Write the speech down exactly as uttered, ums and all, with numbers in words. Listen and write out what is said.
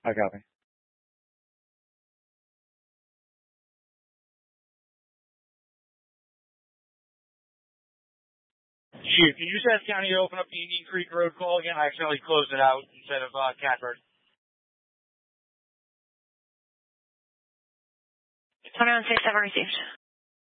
I copy. Chief, can you just ask County to open up the Indian Creek Road call again? I accidentally closed it out instead of uh, Catbird. twenty-one six seven received.